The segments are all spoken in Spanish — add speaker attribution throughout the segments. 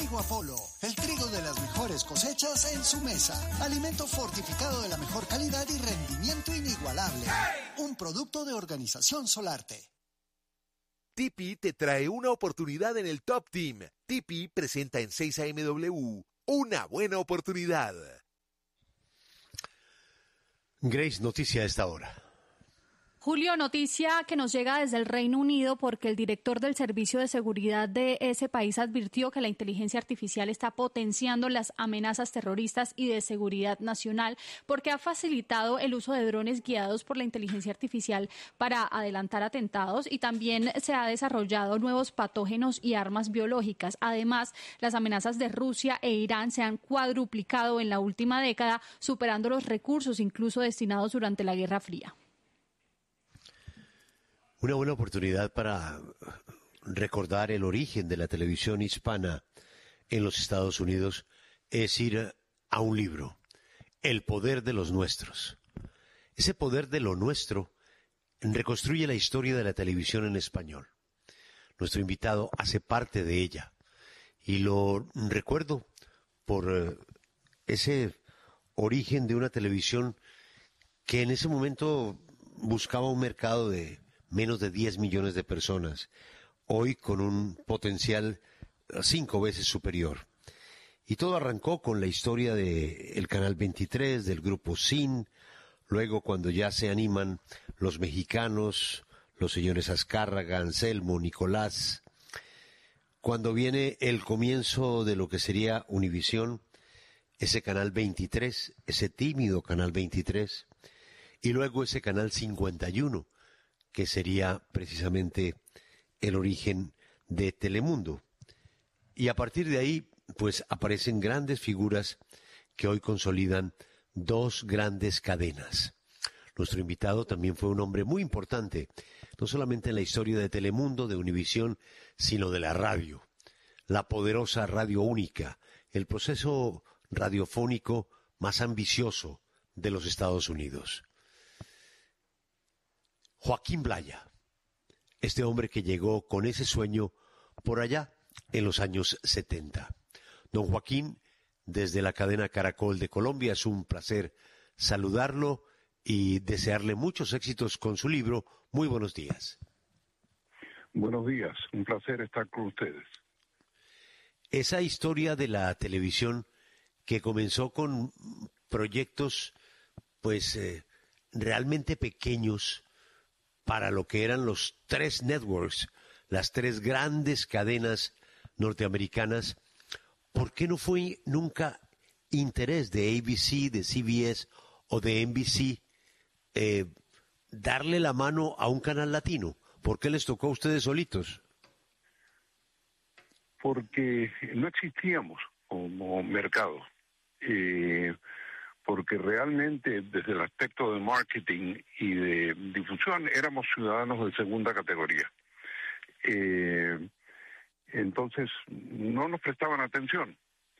Speaker 1: Trigo Apolo, el trigo de las mejores cosechas en su mesa. Alimento fortificado de la mejor calidad y rendimiento inigualable. Un producto de Organización Solarte.
Speaker 2: Tipi te trae una oportunidad en el Top Team. Tipi presenta en 6 AMW una buena oportunidad.
Speaker 3: Grace, noticia a esta hora.
Speaker 4: Julio, noticia que nos llega desde el Reino Unido porque el director del Servicio de Seguridad de ese país advirtió que la inteligencia artificial está potenciando las amenazas terroristas y de seguridad nacional porque ha facilitado el uso de drones guiados por la inteligencia artificial para adelantar atentados y también se ha desarrollado nuevos patógenos y armas biológicas. Además, las amenazas de Rusia e Irán se han cuadruplicado en la última década, superando los recursos incluso destinados durante la Guerra Fría.
Speaker 3: Una buena oportunidad para recordar el origen de la televisión hispana en los Estados Unidos es ir a un libro, El poder de los nuestros. Ese poder de lo nuestro reconstruye la historia de la televisión en español. Nuestro invitado hace parte de ella y lo recuerdo por ese origen de una televisión que en ese momento buscaba un mercado de menos de 10 millones de personas, hoy con un potencial 5 veces superior. Y todo arrancó con la historia del Canal 23, del grupo SIN, luego cuando ya se animan los mexicanos, los señores Azcárraga, Anselmo, Nicolás, cuando viene el comienzo de lo que sería Univisión, ese Canal 23, ese tímido Canal 23, y luego ese Canal 51, que sería precisamente el origen de Telemundo. Y a partir de ahí, pues aparecen grandes figuras que hoy consolidan dos grandes cadenas. Nuestro invitado también fue un hombre muy importante, no solamente en la historia de Telemundo, de Univisión, sino de la radio, la poderosa radio única, el proceso radiofónico más ambicioso de los Estados Unidos. Joaquín Blaya, este hombre que llegó con ese sueño por allá en los años 70. Don Joaquín, desde la cadena Caracol de Colombia, es un placer saludarlo y desearle muchos éxitos con su libro. Muy buenos días.
Speaker 5: Buenos días, un placer estar con ustedes.
Speaker 3: Esa historia de la televisión que comenzó con proyectos pues realmente pequeños para lo que eran los 3 networks, las 3 grandes cadenas norteamericanas, ¿por qué no fue nunca interés de ABC, de CBS o de NBC darle la mano a un canal latino? ¿Por qué les tocó a ustedes solitos?
Speaker 5: Porque no existíamos como mercado. Porque realmente desde el aspecto de marketing y de difusión éramos ciudadanos de segunda categoría. Entonces no nos prestaban atención.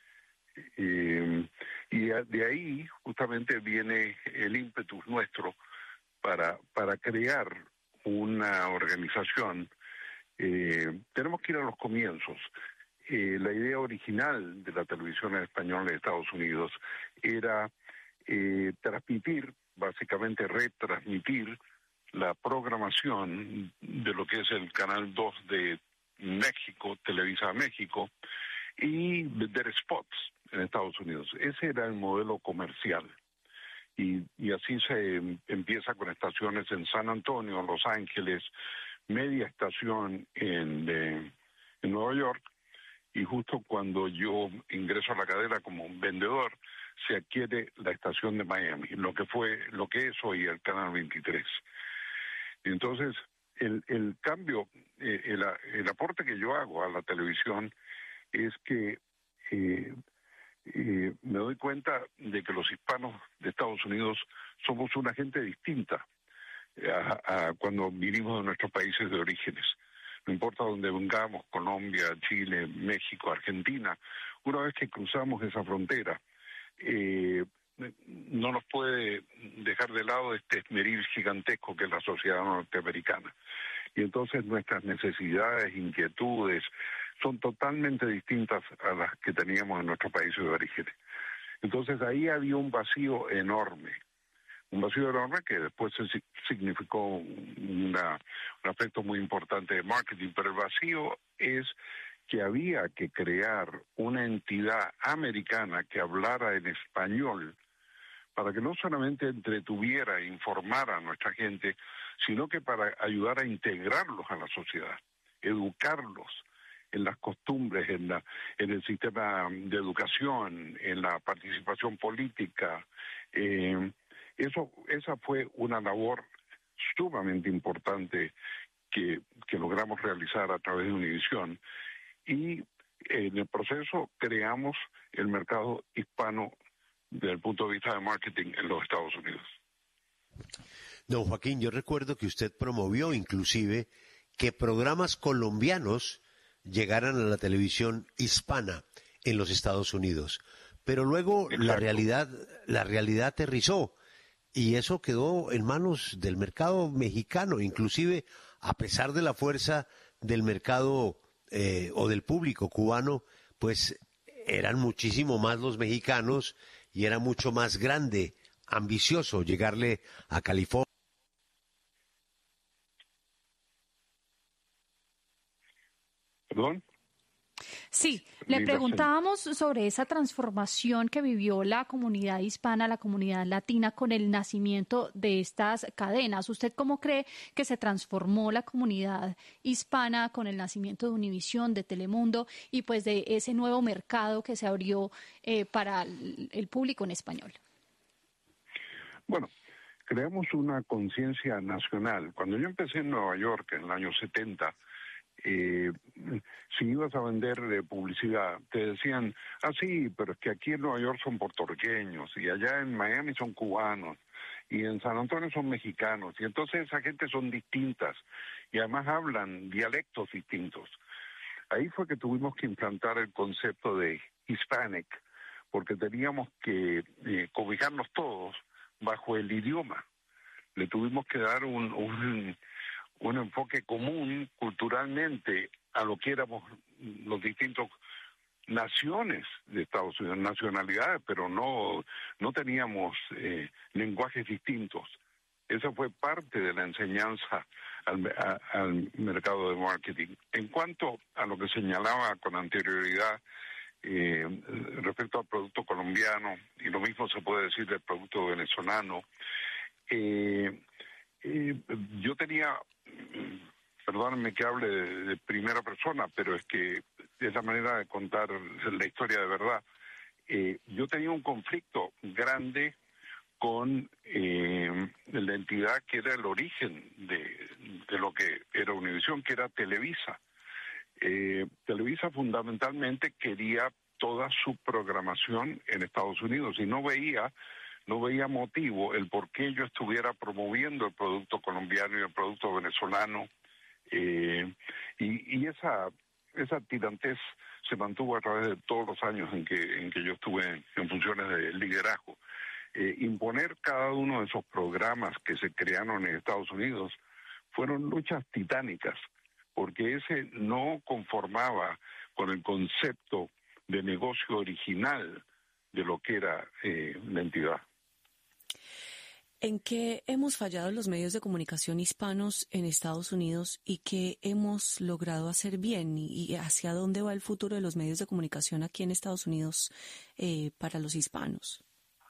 Speaker 5: Y de ahí justamente viene el ímpetu nuestro para crear una organización. Tenemos que ir a los comienzos. La idea original de la televisión en español en Estados Unidos era transmitir, básicamente retransmitir la programación de lo que es el Canal 2 de México, Televisa México, y ver spots en Estados Unidos. Ese era el modelo comercial. Y así se empieza con estaciones en San Antonio, Los Ángeles, media estación en Nueva York, y justo cuando yo ingreso a la cadena como vendedor, se adquiere la estación de Miami, lo que es hoy el Canal 23. Entonces, el cambio, el aporte que yo hago a la televisión es que me doy cuenta de que los hispanos de Estados Unidos somos una gente distinta a cuando vinimos de nuestros países de orígenes. No importa dónde vengamos, Colombia, Chile, México, Argentina, una vez que cruzamos esa frontera, no nos puede dejar de lado este esmeril gigantesco que es la sociedad norteamericana. Y entonces nuestras necesidades, inquietudes, son totalmente distintas a las que teníamos en nuestro país de origen. Entonces ahí había un vacío enorme que después significó un aspecto muy importante de marketing, pero el vacío es que había que crear una entidad americana que hablara en español para que no solamente entretuviera e informara a nuestra gente, sino que para ayudar a integrarlos a la sociedad, educarlos en las costumbres, en el sistema de educación, en la participación política. Esa fue una labor sumamente importante que logramos realizar a través de Univisión, y en el proceso creamos el mercado hispano desde el punto de vista de marketing en los Estados Unidos.
Speaker 3: Don Joaquín, yo recuerdo que usted promovió inclusive que programas colombianos llegaran a la televisión hispana en los Estados Unidos, pero luego la realidad aterrizó y eso quedó en manos del mercado mexicano, inclusive a pesar de la fuerza del mercado o del público cubano, pues eran muchísimo más los mexicanos y era mucho más grande, ambicioso llegarle a California.
Speaker 5: ¿Perdón?
Speaker 4: Sí, le preguntábamos sobre esa transformación que vivió la comunidad hispana, la comunidad latina con el nacimiento de estas cadenas. ¿Usted cómo cree que se transformó la comunidad hispana con el nacimiento de Univisión, de Telemundo y pues de ese nuevo mercado que se abrió para el público en español?
Speaker 5: Bueno, creamos una conciencia nacional. Cuando yo empecé en Nueva York en el año 70, si ibas a vender publicidad, te decían, sí, pero es que aquí en Nueva York son puertorriqueños, y allá en Miami son cubanos, y en San Antonio son mexicanos, y entonces esa gente son distintas, y además hablan dialectos distintos. Ahí fue que tuvimos que implantar el concepto de Hispanic, porque teníamos que cobijarnos todos bajo el idioma. Le tuvimos que dar un enfoque común culturalmente a lo que éramos los distintos naciones de Estados Unidos, nacionalidades, pero no teníamos lenguajes distintos. Esa fue parte de la enseñanza al mercado de marketing. En cuanto a lo que señalaba con anterioridad respecto al producto colombiano, y lo mismo se puede decir del producto venezolano, yo tenía, perdónenme que hable de primera persona, pero es que es la manera de contar la historia de verdad. Yo tenía un conflicto grande con la entidad que era el origen de lo que era Univisión, que era Televisa. Televisa fundamentalmente quería toda su programación en Estados Unidos y no veía motivo el por qué yo estuviera promoviendo el producto colombiano y el producto venezolano, y esa tirantez se mantuvo a través de todos los años en que yo estuve en funciones de liderazgo. Imponer cada uno de esos programas que se crearon en Estados Unidos fueron luchas titánicas, porque ese no conformaba con el concepto de negocio original de lo que era la entidad.
Speaker 6: ¿En qué hemos fallado los medios de comunicación hispanos en Estados Unidos y qué hemos logrado hacer bien? ¿Y hacia dónde va el futuro de los medios de comunicación aquí en Estados Unidos para los hispanos?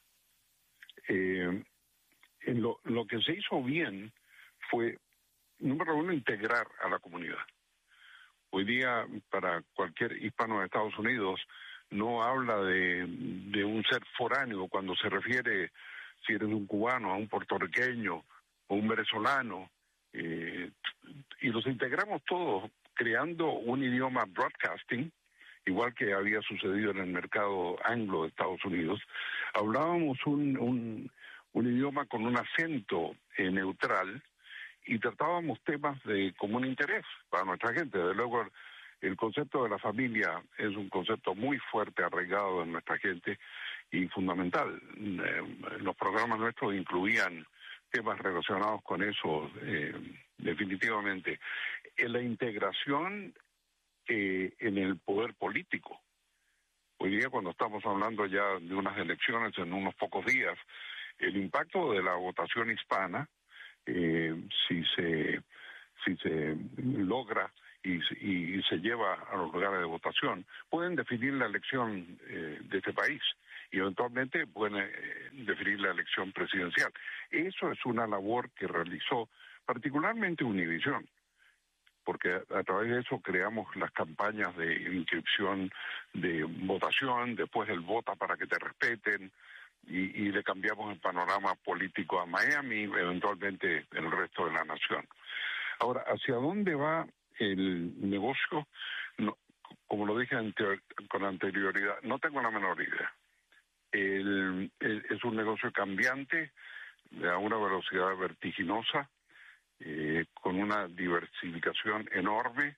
Speaker 5: Lo que se hizo bien fue, número uno, integrar a la comunidad. Hoy día, para cualquier hispano de Estados Unidos, no habla de un ser foráneo cuando se refiere, si eres un cubano, a un puertorriqueño o un venezolano, y los integramos todos creando un idioma broadcasting, igual que había sucedido en el mercado anglo de Estados Unidos. Hablábamos un idioma con un acento neutral y tratábamos temas de común interés para nuestra gente. Desde luego, el concepto de la familia es un concepto muy fuerte, arraigado en nuestra gente y fundamental. Los programas nuestros incluían temas relacionados con eso, definitivamente. La integración en el poder político. Hoy día, cuando estamos hablando ya de unas elecciones en unos pocos días, el impacto de la votación hispana, si se logra y se lleva a los lugares de votación, pueden definir la elección de este país y eventualmente pueden definir la elección presidencial. Eso es una labor que realizó particularmente Univisión, porque a través de eso creamos las campañas de inscripción de votación, después el vota para que te respeten, y le cambiamos el panorama político a Miami, eventualmente el resto de la nación. Ahora, ¿hacia dónde va el negocio? No, como lo dije con anterioridad, no tengo la menor idea. Es un negocio cambiante, a una velocidad vertiginosa, con una diversificación enorme.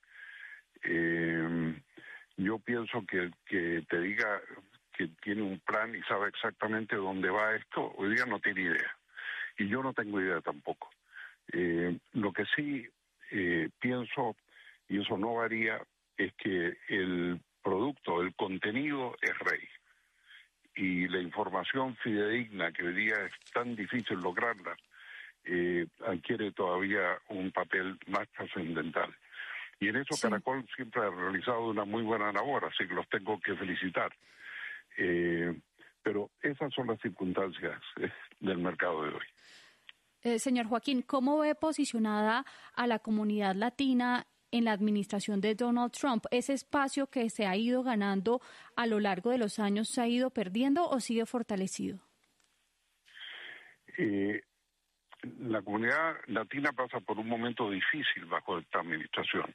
Speaker 5: Yo pienso que te diga que tiene un plan y sabe exactamente dónde va esto, hoy día no tiene idea. Y yo no tengo idea tampoco. Lo que sí pienso, y eso no varía, es que el producto, el contenido es rey. Y la información fidedigna, que hoy día es tan difícil lograrla, adquiere todavía un papel más trascendental. Y en eso sí. Caracol siempre ha realizado una muy buena labor, así que los tengo que felicitar. Pero esas son las circunstancias del mercado de hoy.
Speaker 4: Señor Joaquín, ¿cómo ve posicionada a la comunidad latina en la administración de Donald Trump? ¿Ese espacio que se ha ido ganando a lo largo de los años se ha ido perdiendo o sigue fortalecido?
Speaker 5: La comunidad latina pasa por un momento difícil bajo esta administración,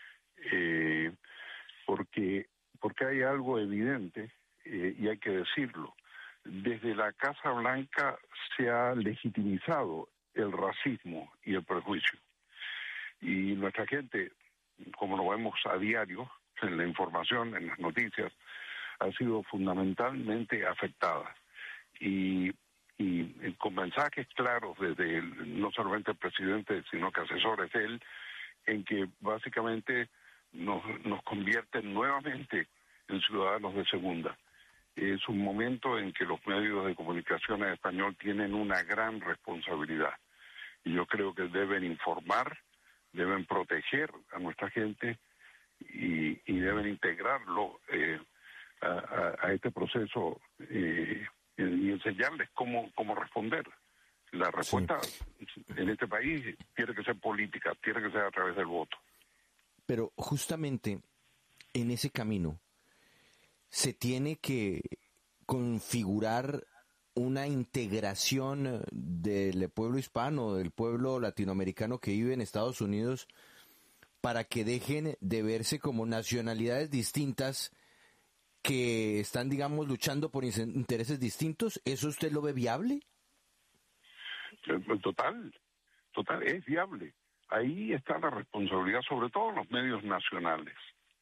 Speaker 5: porque hay algo evidente, y hay que decirlo. Desde la Casa Blanca se ha legitimizado el racismo y el prejuicio. Y nuestra gente, como lo vemos a diario, en la información, en las noticias, ha sido fundamentalmente afectada. Y con mensajes claros desde no solamente el presidente, sino que asesores de él, en que básicamente nos convierten nuevamente en ciudadanos de segunda. Es un momento en que los medios de comunicación en español tienen una gran responsabilidad. Y yo creo que deben informar, deben proteger a nuestra gente y deben integrarlo a este proceso y enseñarles cómo responder. La respuesta en este país tiene que ser política, tiene que ser a través del voto.
Speaker 7: Pero justamente en ese camino se tiene que configurar una integración del pueblo hispano, del pueblo latinoamericano que vive en Estados Unidos, para que dejen de verse como nacionalidades distintas que están, digamos, luchando por intereses distintos. ¿Eso usted lo ve viable?
Speaker 5: Total, es viable. Ahí está la responsabilidad, sobre todo en los medios nacionales.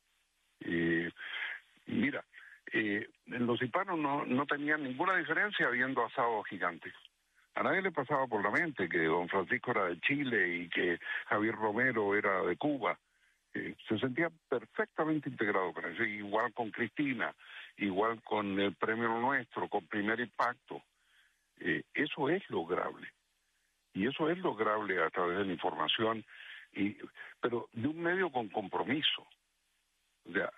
Speaker 5: Mira, los hispanos no tenían ninguna diferencia viendo asados gigantes. A nadie le pasaba por la mente que don Francisco era de Chile y que Javier Romero era de Cuba. Se sentía perfectamente integrado con eso, igual con Cristina, igual con el Premio Nuestro, con Primer Impacto. Eso es lograble. Y eso es lograble a través de la información, pero de un medio con compromiso. O sea,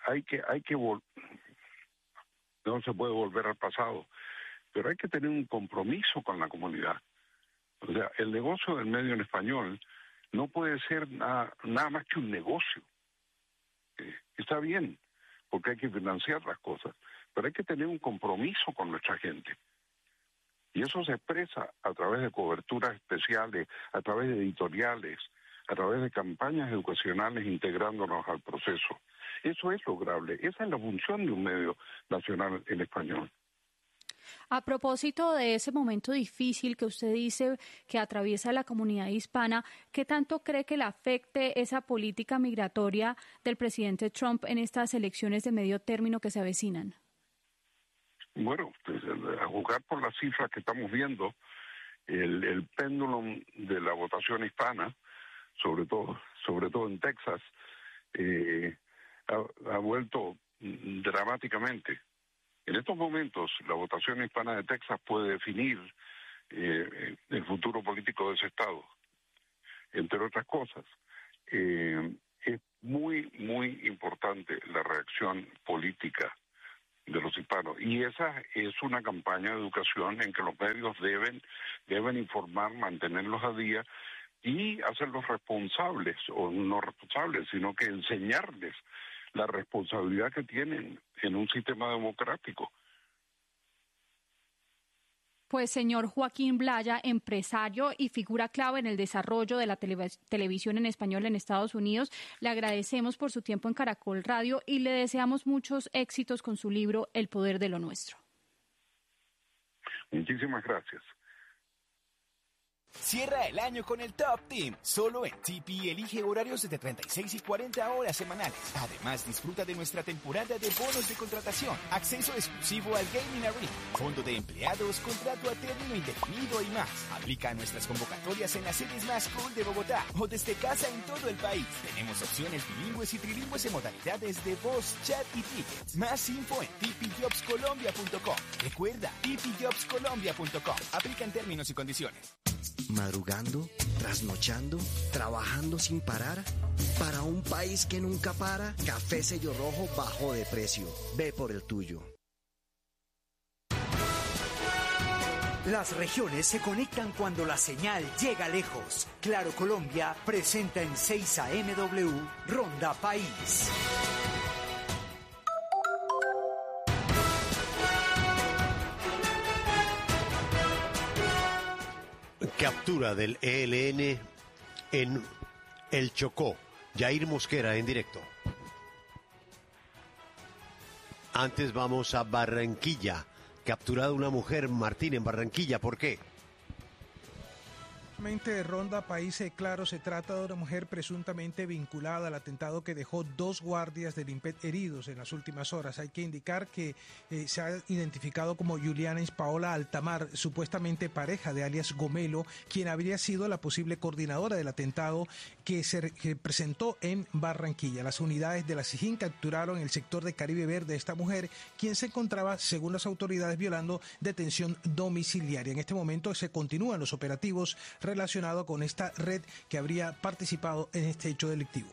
Speaker 5: no se puede volver al pasado, pero hay que tener un compromiso con la comunidad. O sea, el negocio del medio en español no puede ser nada más que un negocio. Está bien, porque hay que financiar las cosas, pero hay que tener un compromiso con nuestra gente. Y eso se expresa a través de coberturas especiales, a través de editoriales, a través de campañas educacionales integrándonos al proceso. Eso es lograble. Esa es la función de un medio nacional en español.
Speaker 4: A propósito de ese momento difícil que usted dice que atraviesa la comunidad hispana, ¿qué tanto cree que le afecte esa política migratoria del presidente Trump en estas elecciones de medio término que se avecinan?
Speaker 5: Bueno, pues, a juzgar por las cifras que estamos viendo, el péndulo de la votación hispana, sobre todo en Texas, ha vuelto dramáticamente. En estos momentos, la votación hispana de Texas puede definir el futuro político de ese estado, entre otras cosas. Es muy, muy importante la reacción política de los hispanos, y esa es una campaña de educación en que los medios deben informar, mantenerlos a día y hacerlos responsables, o no responsables, sino que enseñarles la responsabilidad que tienen en un sistema democrático.
Speaker 4: Pues señor Joaquín Blaya, empresario y figura clave en el desarrollo de la televisión en español en Estados Unidos, le agradecemos por su tiempo en Caracol Radio y le deseamos muchos éxitos con su libro El Poder de lo Nuestro.
Speaker 5: Muchísimas gracias.
Speaker 8: Cierra el año con el Top Team. Solo en Tipi elige horarios de 36 y 40 horas semanales. Además, disfruta de nuestra temporada de bonos de contratación, acceso exclusivo al Gaming Arena, fondo de empleados, contrato a término indefinido y más. Aplica a nuestras convocatorias en las sedes más cool de Bogotá o desde casa en todo el país. Tenemos opciones bilingües y trilingües en modalidades de voz, chat y tickets. Más info en tipijobscolombia.com. Recuerda, tipijobscolombia.com. Aplica en términos y condiciones.
Speaker 9: Madrugando, trasnochando, trabajando sin parar. Para un país que nunca para, Café Sello Rojo bajó de precio. Ve por el tuyo.
Speaker 10: Las regiones se conectan cuando la señal llega lejos. Claro Colombia presenta en 6 AMW Ronda País.
Speaker 3: Captura del ELN en El Chocó. Yair Mosquera en directo. Antes vamos a Barranquilla. Capturada una mujer, Martín, en Barranquilla. ¿Por qué?
Speaker 11: De Ronda País, claro, se trata de una mujer presuntamente vinculada al atentado que dejó 2 guardias del IMPET heridos en las últimas horas. Hay que indicar que se ha identificado como Juliana Paola Altamar, supuestamente pareja de alias Gomelo, quien habría sido la posible coordinadora del atentado que se presentó en Barranquilla. Las unidades de la SIJIN capturaron el sector de Caribe Verde a esta mujer, quien se encontraba, según las autoridades, violando detención domiciliaria. En este momento se continúan los operativos relacionado con esta red que habría participado en este hecho delictivo.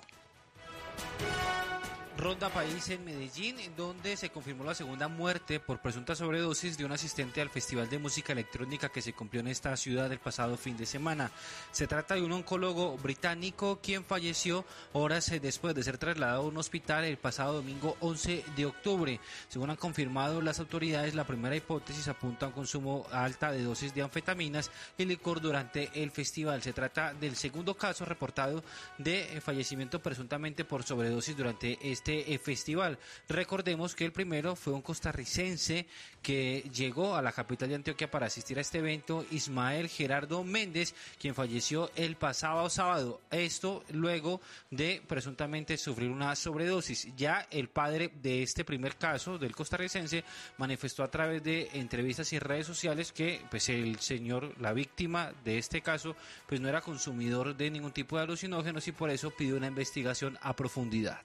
Speaker 12: Ronda País en Medellín, en donde se confirmó la segunda muerte por presunta sobredosis de un asistente al Festival de Música Electrónica que se cumplió en esta ciudad el pasado fin de semana. Se trata de un oncólogo británico quien falleció horas después de ser trasladado a un hospital el pasado domingo 11 de octubre. Según han confirmado las autoridades, la primera hipótesis apunta a un consumo alta de dosis de anfetaminas y licor durante el festival. Se trata del segundo caso reportado de fallecimiento presuntamente por sobredosis durante este festival. Recordemos que el primero fue un costarricense que llegó a la capital de Antioquia para asistir a este evento, Ismael Gerardo Méndez, quien falleció el pasado sábado. Esto luego de presuntamente sufrir una sobredosis. Ya el padre de este primer caso, del costarricense, manifestó a través de entrevistas y redes sociales que pues el señor, la víctima de este caso, pues no era consumidor de ningún tipo de alucinógenos y por eso pidió una investigación a profundidad.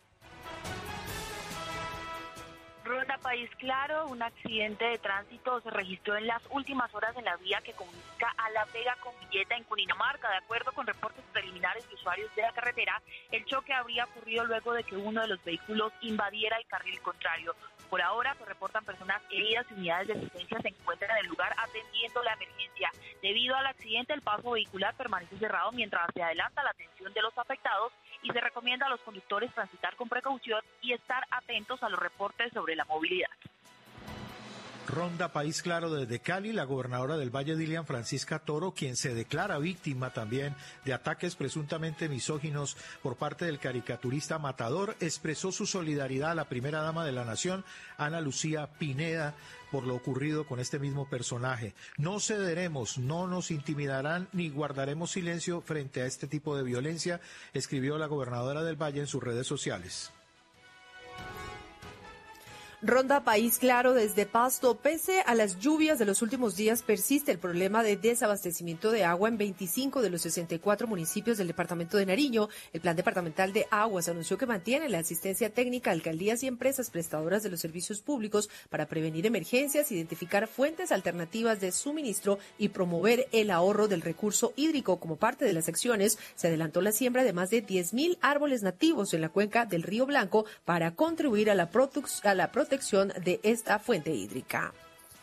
Speaker 13: Ronda País, claro, un accidente de tránsito se registró en las últimas horas en la vía que comunica a La Vega con Villeta en Cundinamarca. De acuerdo con reportes preliminares de usuarios de la carretera, el choque habría ocurrido luego de que uno de los vehículos invadiera el carril contrario. Por ahora se reportan personas heridas y unidades de asistencia se encuentran en el lugar atendiendo la emergencia. Debido al accidente, el paso vehicular permanece cerrado mientras se adelanta la atención de los afectados y se recomienda a los conductores transitar con precaución y estar atentos a los reportes sobre la movilidad.
Speaker 14: Ronda País, claro, desde Cali, la gobernadora del Valle, Dilian Francisca Toro, quien se declara víctima también de ataques presuntamente misóginos por parte del caricaturista Matador, expresó su solidaridad a la primera dama de la nación, Ana Lucía Pineda, por lo ocurrido con este mismo personaje. No cederemos, no nos intimidarán ni guardaremos silencio frente a este tipo de violencia, escribió la gobernadora del Valle en sus redes sociales.
Speaker 15: Ronda País Claro desde Pasto. Pese a las lluvias de los últimos días, persiste el problema de desabastecimiento de agua en 25 de los 64 municipios del departamento de Nariño. El Plan Departamental de Aguas anunció que mantiene la asistencia técnica a alcaldías y empresas prestadoras de los servicios públicos para prevenir emergencias, identificar fuentes alternativas de suministro y promover el ahorro del recurso hídrico. Como parte de las acciones, se adelantó la siembra de más de 10.000 árboles nativos en la cuenca del Río Blanco para contribuir a la protección de esta fuente hídrica.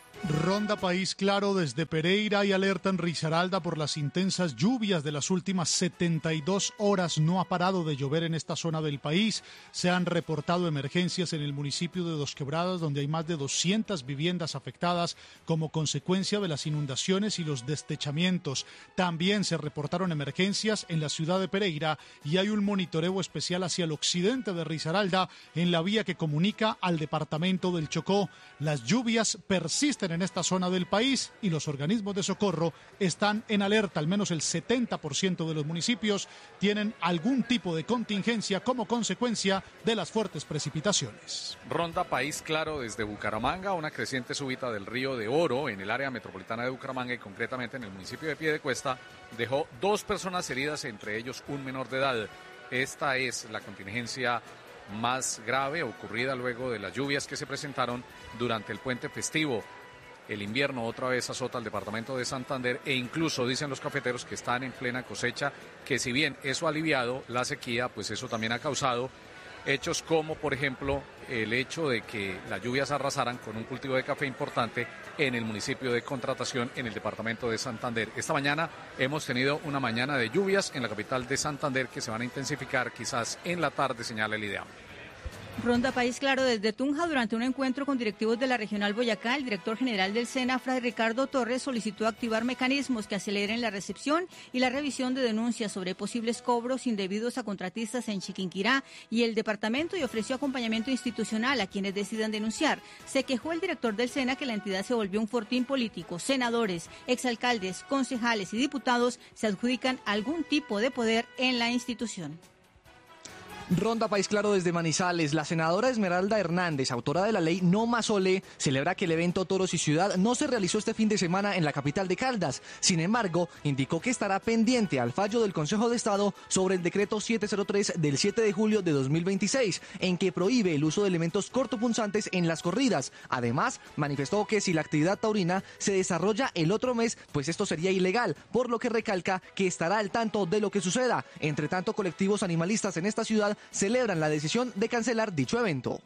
Speaker 16: Ronda País Claro desde Pereira y alerta en Risaralda por las intensas lluvias de las últimas 72 horas. No ha parado de llover en esta zona del país. Se han reportado emergencias en el municipio de Dos Quebradas, donde hay más de 200 viviendas afectadas como consecuencia de las inundaciones y los destechamientos. También se reportaron emergencias en la ciudad de Pereira y hay un monitoreo especial hacia el occidente de Risaralda en la vía que comunica al departamento del Chocó. Las lluvias persisten en esta zona del país y los organismos de socorro están en alerta. Al menos el 70% de los municipios tienen algún tipo de contingencia como consecuencia de las fuertes precipitaciones.
Speaker 17: Ronda País Claro desde Bucaramanga. Una creciente súbita del río de Oro en el área metropolitana de Bucaramanga y concretamente en el municipio de Piedecuesta dejó 2 personas heridas, entre ellos un menor de edad. Esta es la contingencia más grave ocurrida luego de las lluvias que se presentaron durante el puente festivo. El invierno otra vez azota al departamento de Santander e incluso dicen los cafeteros que están en plena cosecha, que si bien eso ha aliviado la sequía, pues eso también ha causado hechos como, por ejemplo, el hecho de que las lluvias arrasaran con un cultivo de café importante en el municipio de Contratación, en el departamento de Santander. Esta mañana hemos tenido una mañana de lluvias en la capital de Santander que se van a intensificar quizás en la tarde, señala el IDEAM.
Speaker 18: Ronda País Claro desde Tunja. Durante un encuentro con directivos de la Regional Boyacá, el director general del SENA, Fray Ricardo Torres, solicitó activar mecanismos que aceleren la recepción y la revisión de denuncias sobre posibles cobros indebidos a contratistas en Chiquinquirá y el departamento, y ofreció acompañamiento institucional a quienes decidan denunciar. Se quejó el director del SENA que la entidad se volvió un fortín político. Senadores, exalcaldes, concejales y diputados se adjudican algún tipo de poder en la institución.
Speaker 19: Ronda País Claro desde Manizales. La senadora Esmeralda Hernández, autora de la ley No Más Ole, celebra que el evento Toros y Ciudad no se realizó este fin de semana en la capital de Caldas. Sin embargo, indicó que estará pendiente al fallo del Consejo de Estado sobre el decreto 703 del 7 de julio de 2026, en que prohíbe el uso de elementos cortopunzantes en las corridas. Además, manifestó que si la actividad taurina se desarrolla el otro mes, pues esto sería ilegal, por lo que recalca que estará al tanto de lo que suceda. Entre tanto, colectivos animalistas en esta ciudad celebran la decisión de cancelar dicho evento.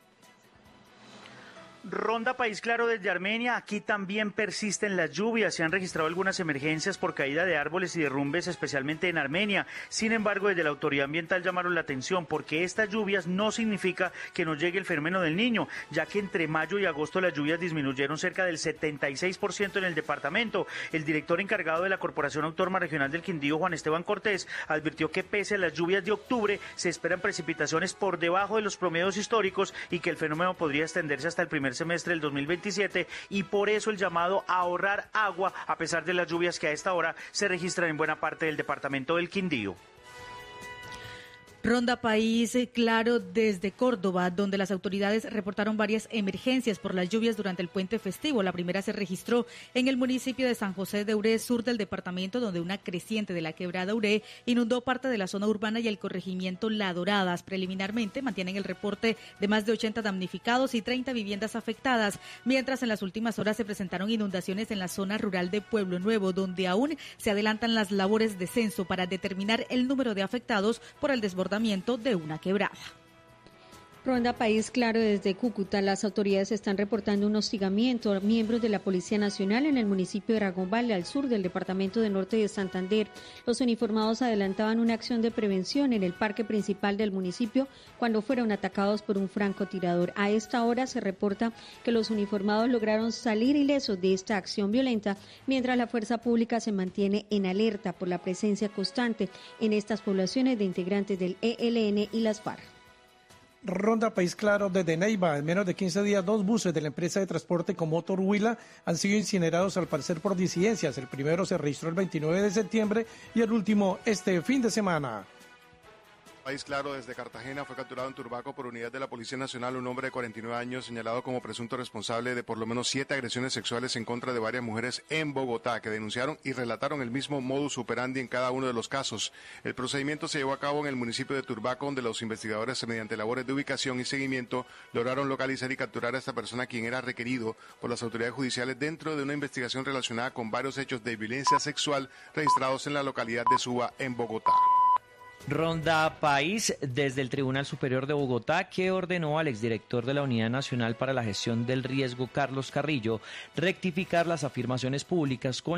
Speaker 20: Ronda País Claro desde Armenia. Aquí también persisten las lluvias. Se han registrado algunas emergencias por caída de árboles y derrumbes, especialmente en Armenia. Sin embargo, desde la autoridad ambiental llamaron la atención porque estas lluvias no significa que no llegue el fenómeno del Niño, ya que entre mayo y agosto las lluvias disminuyeron cerca del 76% en el departamento. El director encargado de la Corporación Autónoma Regional del Quindío, Juan Esteban Cortés, advirtió que pese a las lluvias de octubre, se esperan precipitaciones por debajo de los promedios históricos y que el fenómeno podría extenderse hasta el primer semestre del 2027, y por eso el llamado a ahorrar agua a pesar de las lluvias que a esta hora se registran en buena parte del departamento del Quindío.
Speaker 18: Ronda País Claro desde Córdoba, donde las autoridades reportaron varias emergencias por las lluvias durante el puente festivo. La primera se registró en el municipio de San José de Uré, sur del departamento, donde una creciente de la quebrada Uré inundó parte de la zona urbana y el corregimiento La Doradas. Preliminarmente mantienen el reporte de más de 80 damnificados y 30 viviendas afectadas, mientras en las últimas horas se presentaron inundaciones en la zona rural de Pueblo Nuevo, donde aún se adelantan las labores de censo para determinar el número de afectados por el desbordamiento de una quebrada.
Speaker 21: Ronda País Claro desde Cúcuta. Las autoridades están reportando un hostigamiento a miembros de la Policía Nacional en el municipio de Ragombale, al sur del departamento de Norte de Santander. Los uniformados adelantaban una acción de prevención en el parque principal del municipio cuando fueron atacados por un francotirador. A esta hora se reporta que los uniformados lograron salir ilesos de esta acción violenta, mientras la fuerza pública se mantiene en alerta por la presencia constante en estas poblaciones de integrantes del ELN y las FARC.
Speaker 11: Ronda País Claro desde Neiva. En menos de 15 días, 2 buses de la empresa de transporte Comotor Huila han sido incinerados, al parecer por disidencias. El primero se registró el 29 de septiembre y el último este fin de semana.
Speaker 1: País Claro, desde Cartagena, fue capturado en Turbaco por unidad de la Policía Nacional un hombre de 49 años señalado como presunto responsable de por lo menos 7 agresiones sexuales en contra de varias mujeres en Bogotá, que denunciaron y relataron el mismo modus operandi en cada uno de los casos. El procedimiento se llevó a cabo en el municipio de Turbaco, donde los investigadores, mediante labores de ubicación y seguimiento, lograron localizar y capturar a esta persona, quien era requerido por las autoridades judiciales dentro de una investigación relacionada con varios hechos de violencia sexual registrados en la localidad de Suba, en Bogotá.
Speaker 22: Ronda País desde el Tribunal Superior de Bogotá, que ordenó al exdirector de la Unidad Nacional para la Gestión del Riesgo, Carlos Carrillo, rectificar las afirmaciones públicas con